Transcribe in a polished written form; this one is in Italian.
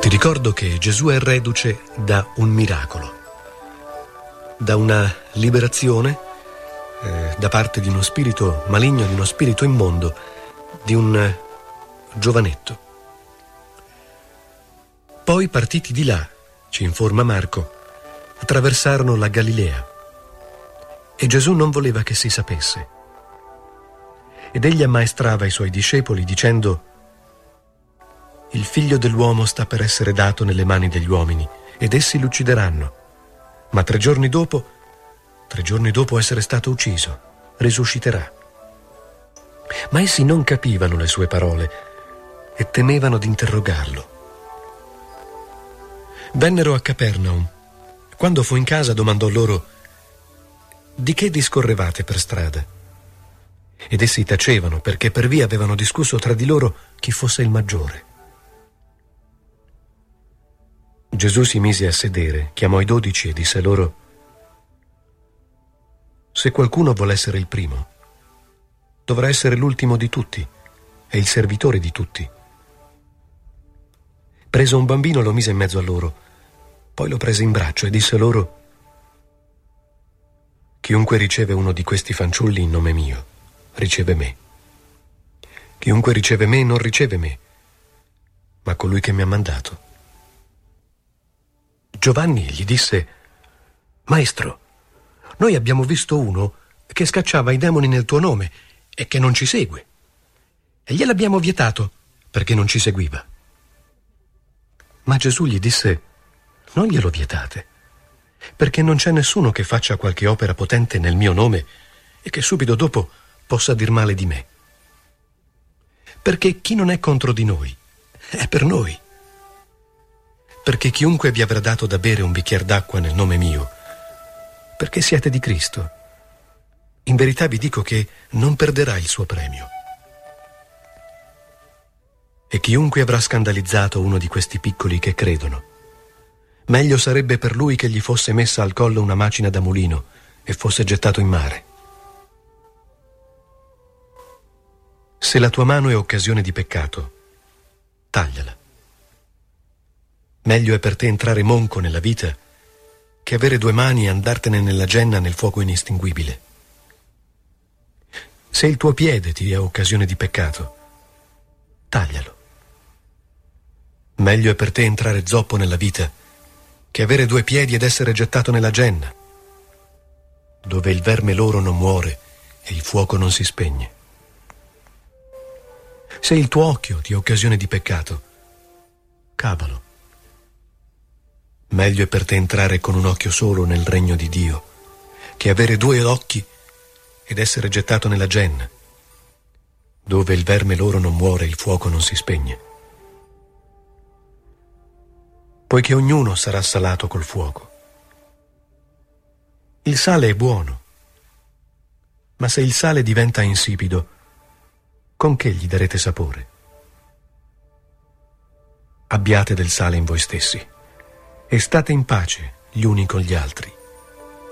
Ti ricordo che Gesù è reduce da un miracolo, da una liberazione da parte di uno spirito maligno, di uno spirito immondo, di un giovanetto. Poi, partiti di là, ci informa Marco, attraversarono la Galilea e Gesù non voleva che si sapesse. Ed egli ammaestrava i suoi discepoli dicendo: il figlio dell'uomo sta per essere dato nelle mani degli uomini ed essi lo uccideranno, ma 3 giorni dopo essere stato ucciso, risusciterà. Ma essi non capivano le sue parole e temevano di interrogarlo. Vennero a Capernaum. Quando fu in casa domandò loro: di che discorrevate per strada? Ed essi tacevano perché per via avevano discusso tra di loro chi fosse il maggiore. Gesù si mise a sedere, chiamò i 12 e disse loro: se qualcuno vuole essere il primo, dovrà essere l'ultimo di tutti e il servitore di tutti. Preso un bambino lo mise in mezzo a loro, poi lo prese in braccio e disse loro: chiunque riceve uno di questi fanciulli in nome mio, riceve me. Chiunque riceve me non riceve me, ma colui che mi ha mandato. Giovanni gli disse: Maestro, noi abbiamo visto uno che scacciava i demoni nel tuo nome e che non ci segue. E gliel'abbiamo vietato perché non ci seguiva. Ma Gesù gli disse: non glielo vietate, perché non c'è nessuno che faccia qualche opera potente nel mio nome e che subito dopo possa dir male di me. Perché chi non è contro di noi è per noi. Perché chiunque vi avrà dato da bere un bicchiere d'acqua nel nome mio, perché siete di Cristo, in verità vi dico che non perderà il suo premio. E chiunque avrà scandalizzato uno di questi piccoli che credono, meglio sarebbe per lui che gli fosse messa al collo una macina da mulino e fosse gettato in mare. Se la tua mano è occasione di peccato, tagliala. Meglio è per te entrare monco nella vita che avere 2 mani e andartene nella genna nel fuoco inestinguibile. Se il tuo piede ti è occasione di peccato, taglialo. Meglio è per te entrare zoppo nella vita che avere 2 piedi ed essere gettato nella genna, dove il verme loro non muore e il fuoco non si spegne. Se il tuo occhio ti è occasione di peccato, cavalo. Meglio è per te entrare con un occhio solo nel regno di Dio che avere 2 occhi ed essere gettato nella genna, dove il verme loro non muore e il fuoco non si spegne. Poiché ognuno sarà salato col fuoco. Il sale è buono, ma se il sale diventa insipido, con che gli darete sapore? Abbiate del sale in voi stessi e state in pace gli uni con gli altri.